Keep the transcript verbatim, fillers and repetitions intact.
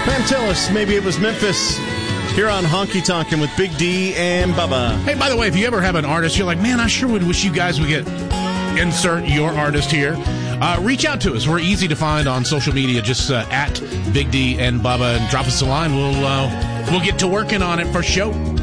Pam Tillis, maybe it was Memphis, here on Honky Tonkin' with Big D and Bubba. Hey, by the way, if you ever have an artist, you're like, man, I sure would wish you guys would get insert your artist here. Uh, reach out to us. We're easy to find on social media. Just uh, at Big D and Bubba, and drop us a line. We'll uh, we'll get to working on it for sure.